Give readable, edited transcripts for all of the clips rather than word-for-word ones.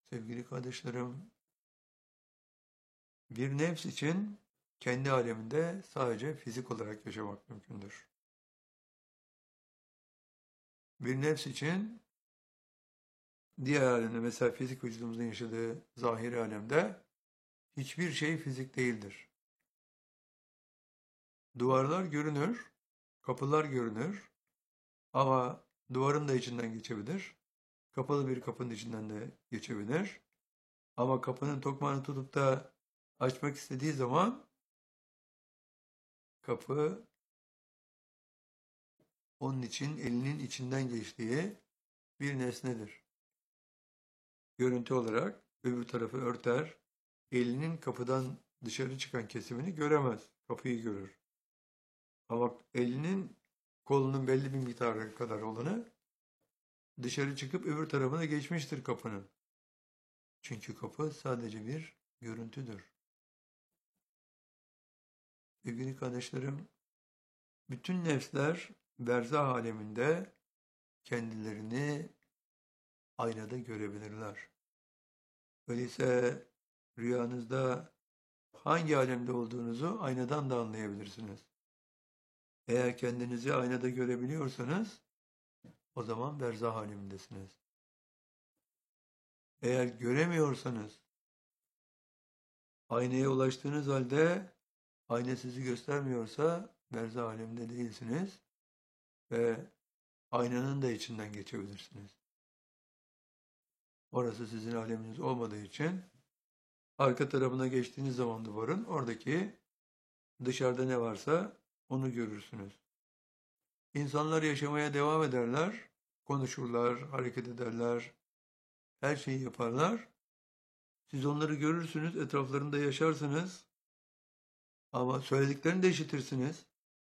Sevgili kardeşlerim, bir nefs için kendi aleminde sadece fizik olarak yaşamak mümkündür. Bir nefs için diğer alemde, mesela fizik vücudumuzun yaşadığı zahiri alemde hiçbir şey fizik değildir. Duvarlar görünür, kapılar görünür ama duvarın da içinden geçebilir. Kapalı bir kapının içinden de geçebilir. Ama kapının tokmağını tutup da açmak istediği zaman kapı onun için elinin içinden geçtiği bir nesnedir. Görüntü olarak öbür tarafı örter, elinin kapıdan dışarı çıkan kesimini göremez, kapıyı görür. Ama elinin kolunun belli bir miktarı kadar olanı dışarı çıkıp öbür tarafına geçmiştir kapının. Çünkü kapı sadece bir görüntüdür. Sevgili kardeşlerim, bütün nefsler berzah aleminde kendilerini aynada görebilirler. Öyleyse rüyanızda hangi alemde olduğunuzu aynadan da anlayabilirsiniz. Eğer kendinizi aynada görebiliyorsanız o zaman berzah alemindesiniz. Eğer göremiyorsanız, aynaya ulaştığınız halde ayna sizi göstermiyorsa berzah aleminde değilsiniz ve aynanın da içinden geçebilirsiniz. Orası sizin aleminiz olmadığı için arka tarafına geçtiğiniz zaman duvarın oradaki dışarıda ne varsa onu görürsünüz. İnsanlar yaşamaya devam ederler, konuşurlar, hareket ederler, her şeyi yaparlar. Siz onları görürsünüz, etraflarında yaşarsınız ama söylediklerini de işitirsiniz.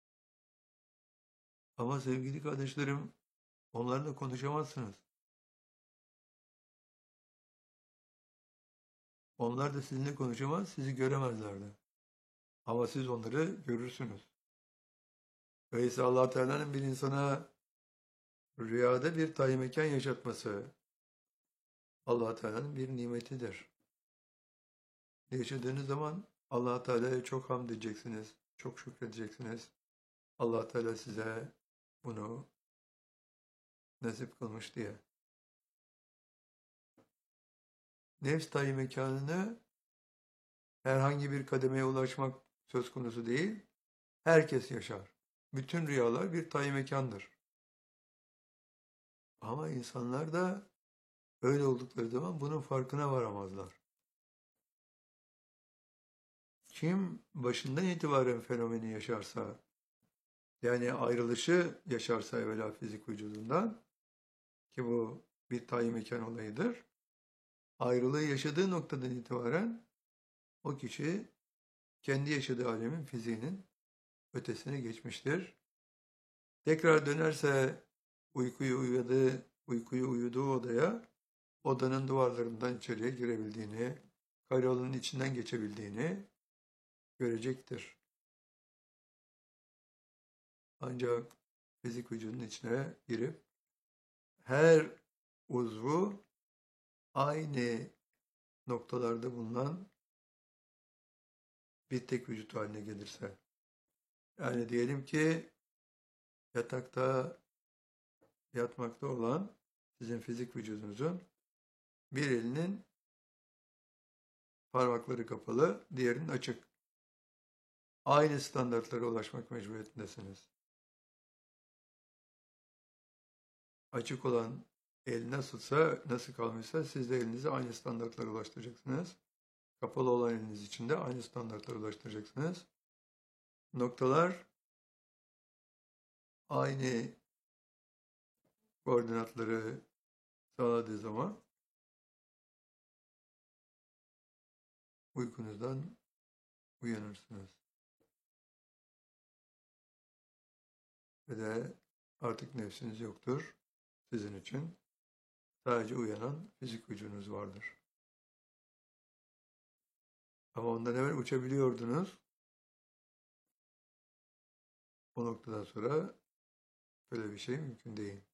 Ama sevgili kardeşlerim, onlarla konuşamazsınız. Onlar da sizinle konuşamaz, sizi göremezler de. Ama siz onları görürsünüz. Öyleyse Allah Teala'nın bir insana rüyada bir tayin mekan yaşatması Allah Teala'nın bir nimetidir. Yaşadığınız zaman Allah Teala'ya çok hamd edeceksiniz, çok şükredeceksiniz. Allah Teala size bunu nasip kılmış diye. Nefs tayin mekanını herhangi bir kademeye ulaşmak söz konusu değil. Herkes yaşar. Bütün rüyalar bir tayin mekandır. Ama insanlar da öyle oldukları zaman bunun farkına varamazlar. Kim başından itibaren fenomeni yaşarsa, yani ayrılışı yaşarsa evvela fizik vücudundan, ki bu bir tayin mekan olayıdır. Ayrılığı yaşadığı noktadan itibaren o kişi kendi yaşadığı alemin fiziğinin ötesine geçmiştir. Tekrar dönerse uykuyu uyuduğu odaya, odanın duvarlarından içeriye girebildiğini, karayolunun içinden geçebildiğini görecektir. Ancak fizik vücudun içine girip her uzvu aynı noktalarda bulunan bir tek vücut haline gelirse. Yani diyelim ki yatakta yatmakta olan sizin fizik vücudunuzun bir elinin parmakları kapalı, diğerinin açık. Aynı standartlara ulaşmak mecburiyetindesiniz. Açık olan el nasılsa, nasıl kalmışsa siz de elinizi aynı standartlara ulaştıracaksınız. Kapalı olan eliniz için de aynı standartlara ulaştıracaksınız. Noktalar aynı koordinatları sağladığı zaman uykunuzdan uyanırsınız. Ve de artık nefsiniz yoktur sizin için. Sadece uyanan fizik vücudunuz vardır. Ama ondan evvel uçabiliyordunuz. O noktadan sonra böyle bir şey mümkün değil.